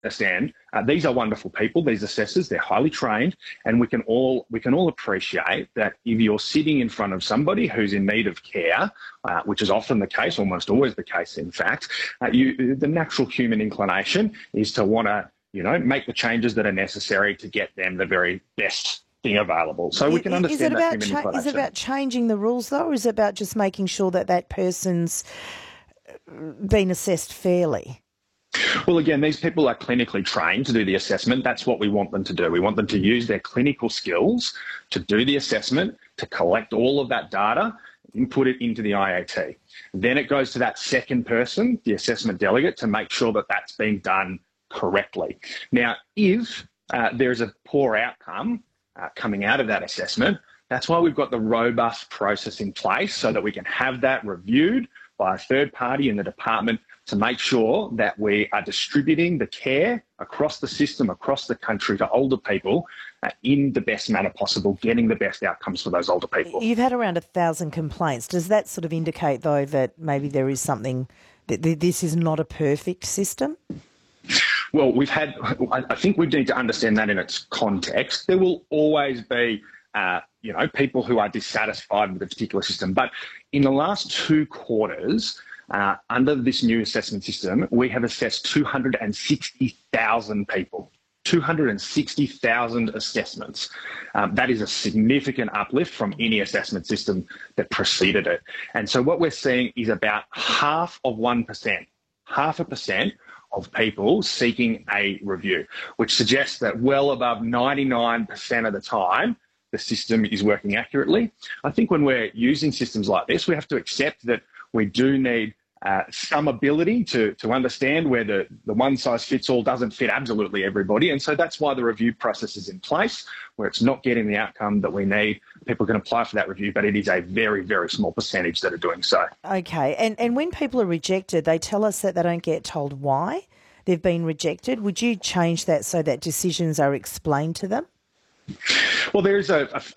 understand these are wonderful people, these assessors, they're highly trained, and we can all appreciate that if you're sitting in front of somebody who's in need of care, which is often the case, almost always the case, in fact, the natural human inclination is to want to, make the changes that are necessary to get them the very best thing available. So we can understand that human inclination. Is it about changing the rules, though, or is it about just making sure that that person's been assessed fairly? Well, again, these people are clinically trained to do the assessment. That's what we want them to do. We want them to use their clinical skills to do the assessment, to collect all of that data, input it into the IAT. Then it goes to that second person, the assessment delegate, to make sure that that's being done correctly. Now, if there's a poor outcome coming out of that assessment, that's why we've got the robust process in place so that we can have that reviewed by a third party in the department to make sure that we are distributing the care across the system, across the country to older people in the best manner possible, getting the best outcomes for those older people. You've had around 1,000 complaints. Does that sort of indicate, though, that maybe there is something, that this is not a perfect system? Well, I think we need to understand that in its context. There will always be, people who are dissatisfied with a particular system. But in the last 2 quarters, under this new assessment system, we have assessed 260,000 people. 260,000 assessments. That is a significant uplift from any assessment system that preceded it. And so what we're seeing is about half of 1%, 0.5% of people seeking a review, which suggests that well above 99% of the time, the system is working accurately. I think when we're using systems like this, we have to accept that we do need some ability to understand where the one-size-fits-all doesn't fit absolutely everybody. And so that's why the review process is in place, where it's not getting the outcome that we need. People can apply for that review, but it is a very, very small percentage that are doing so. Okay. And when people are rejected, they tell us that they don't get told why they've been rejected. Would you change that so that decisions are explained to them? Well, there is a